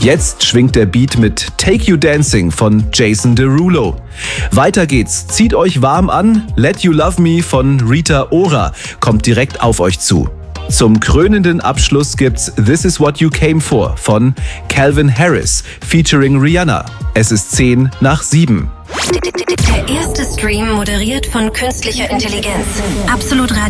Jetzt schwingt der Beat mit Take You Dancing von Jason Derulo. Weiter geht's. Zieht euch warm an. Let You Love Me von Rita Ora kommt direkt auf euch zu. Zum krönenden Abschluss gibt's This Is What You Came For von Calvin Harris featuring Rihanna. Es ist 10:07. Der erste Stream moderiert von künstlicher Intelligenz. Absolut Radio.